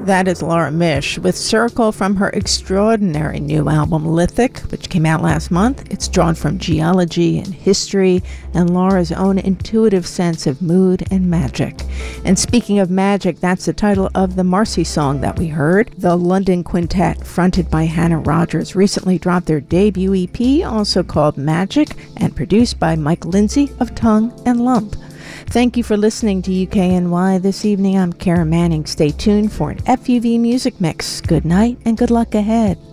That is Laura Mish with Circle from her extraordinary new album Lithic, which came out last month. It's drawn from geology and history and Laura's own intuitive sense of mood and magic. And speaking of magic, that's the title of the Marcy song that we heard. The London Quintet, fronted by Hannah Rogers, recently dropped their debut EP, also called Magic, and produced by Mike Lindsay of Tongue and Lump. Thank you for listening to UKNY this evening. I'm Kara Manning. Stay tuned for an FUV music mix. Good night and good luck ahead.